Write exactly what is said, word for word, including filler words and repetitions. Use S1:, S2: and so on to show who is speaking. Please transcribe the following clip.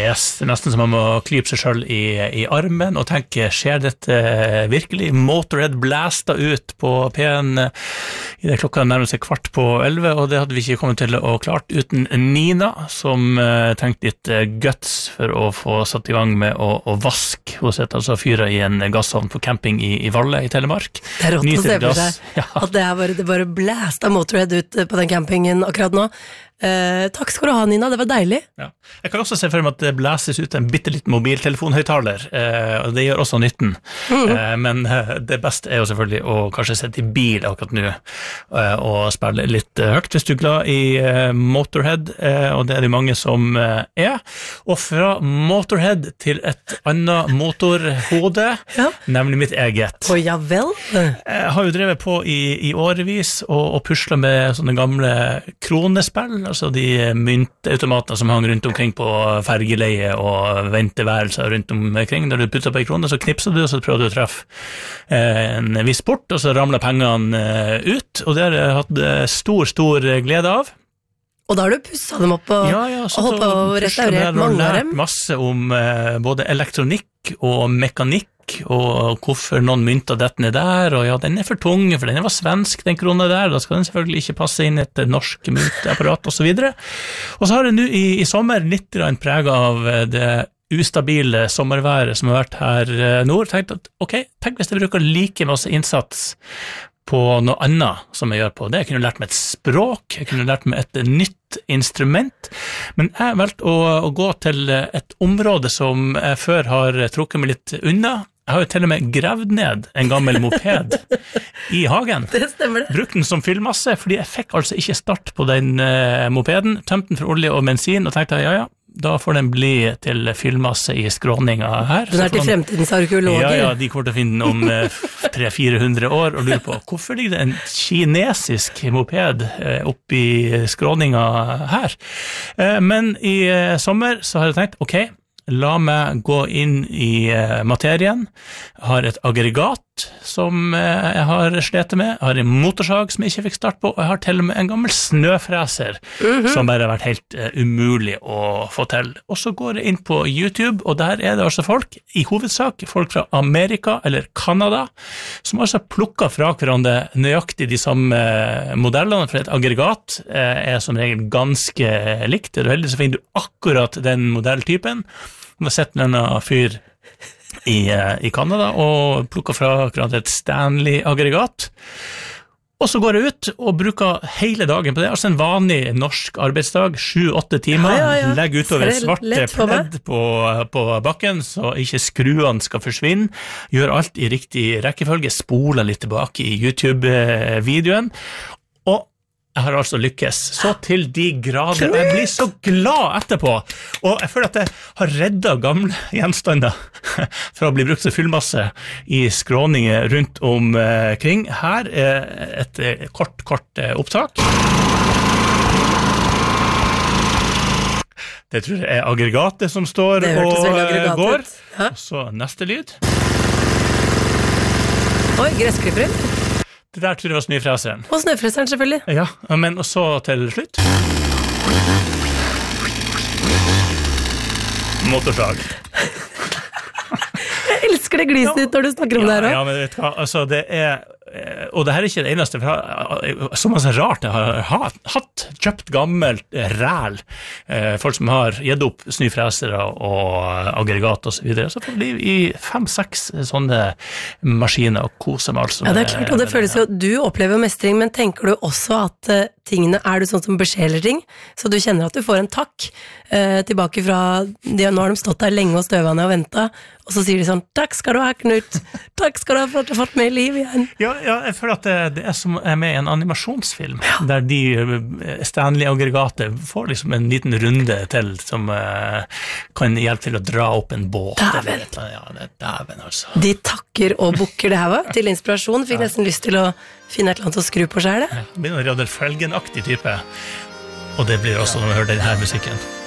S1: yes, det er nesten som man må klype seg selv i, i armen og tenke, skjer dette virkelig? Motorhead blæsta ut på P en i det klokka nærmest seg kvart på elleve, og det hadde vi ikke kommet til å klart uten Nina, som uh, trengte litt uh, guts for å få satt i gang med å, å vaske. Hun sitter altså fyra i en gassovn på camping i, i Valle i Telemark.
S2: Det er rått å se for seg ja. At det er bare, det bare blæsta Motorhead ut på den campingen akkurat nå. Eh, takk skal du ha, Nina, det var deilig.
S1: Ja. Jeg kan også se for meg at det blæses ut en bitteliten mobiltelefonhøyttaler, eh, og det gjør også nytten. Mm-hmm. Eh, men eh, det beste er jo selvfølgelig å kanskje sette i bil akkurat nå, eh, og spille litt eh, høyt hvis du er glad i eh, Motorhead, eh, og det er det mange som eh, er. Og fra Motorhead til et annet motorhode, ja. Nemlig mitt eget.
S2: Å ja vel?
S1: Jeg har jo drevet på i, i årevis og, og puslet med sånne gamle kronespill, altså de myntautomatene som hang rundt omkring på fergeleie og venteværelser rundt omkring. Når du putter på en krone, så knipser du, og så prøver du å treffe en viss port, og så ramler pengene ut, og det har jeg hatt stor, stor glede av.
S2: Og da har du pusset dem opp og,
S1: ja, ja,
S2: og hoppet og restaurert mange av dem.
S1: Jeg har lært masse om eh, både elektronikk og mekanikk, og hvorfor noen mynter dette ned der, og ja, den er for tung, for den var svensk, den krona der, da skal den selvfølgelig ikke passe inn i et norsk myntapparat, og så videre. Og så har jeg nå i, i sommer litt preget av det ustabile sommerværet som har vært her nord, tenkt at, ok, tenk hvis jeg bruker like masse innsats på noe annet som jeg gjør på det. Jeg kunne lært meg et språk, jeg kunne lært meg et nytt instrument, men jeg valgte å, å gå til et område som jeg før har trukket meg litt unna. Jeg har jo til og med gravd ned en gammel moped i hagen.
S2: Det stemmer det.
S1: Brukt den som fyllmasse, fordi jeg fikk altså ikke start på den uh, mopeden, tømte den for olje og bensin, og tenkte, ja, ja, da får den bli til fyllmasse i skråninga her.
S2: Den er til fremtidens arkeologer.
S1: Ja, ja, de kommer til å finne den om uh, tre til fire hundre år, og lurer på, hvorfor ligger det en kinesisk moped uh, oppi skråninga her? Uh, men i uh, sommer så har jeg tenkt, ok, la meg gå inn i uh, materien. Jeg har et aggregat som uh, jeg har slet med. Jeg har en motorsag som jeg ikke fikk start på, og jeg har til og med en gammel snøfreser mm-hmm. som bare har vært helt uh, umulig å få til. Og så går jeg inn på YouTube, og der er det altså folk, i hovedsak folk fra Amerika eller Kanada, som altså plukker fra hverandre nøyaktig de samme uh, modellene, for et aggregat uh, er som regel ganske likt. Er du heldig, så finner du akkurat den modelltypen. Jeg har sett denne fyr i, i Kanada og plukket fra akkurat et Stanley-aggregat. Og så går jeg ut og bruker hele dagen på det, altså en vanlig norsk arbeidsdag, sju åtte timer, ja, ja, ja. Legger utover svarte pledd på, på bakken, så ikke skruene skal forsvinne, gjør alt i riktig rekkefølge, spoler litt tilbake i YouTube-videoen, og jeg har altså lykkes så til de grader. Jeg blir så glad etterpå, og jeg føler at jeg har reddet gamle gjenstander fra å bli brukt som fyllmasse i skråninger rundt omkring. Her er et kort, kort opptak. Det tror jeg er aggregatet som står og går. Ja. Så neste lyd.
S2: Oi, gressklipperen.
S1: Det der tror jeg var snøfreseren.
S2: Og snøfreseren selvfølgelig.
S1: Ja, men og så til slutt. Motorsag.
S2: Jeg elsker det gliset ditt når du snakker om
S1: ja,
S2: det her.
S1: Ja, men vet du hva, altså det er, og det her er ikke det eneste, som er så rart, jeg har hatt kjøpt gammelt ræl, folk som har gitt opp snøfresere og aggregat og så videre, så får de i fem-seks sånne maskiner og kose med alt som
S2: ja, det er klart, og det føles jo, du opplever mestring, men tenker du også at uh, tingene, er du sånn som besjeler ting, så du kjenner at du får en takk uh, tilbake fra, de, nå har de stått der lenge og støvende og ventet, og så sier de sånn, takk skal du ha, Knut, takk skal du ha for at du har fått med liv igjen.
S1: Ja, ja, jeg føler at det, det er som er med i en animasjonsfilm, ja. Der de Stanley-aggregatet får liksom en liten runde til som uh, kan hjelpe til å dra opp en båt.
S2: Dæven.
S1: Ja, det er dæven, altså.
S2: De takker og bukker det her var, til inspirasjon, fikk ja. Nesten lyst til å finne et eller annet å skru på selv.
S1: Ja, det blir noen Radel Felgen-aktig type, og det blir også når vi hører denne musikken.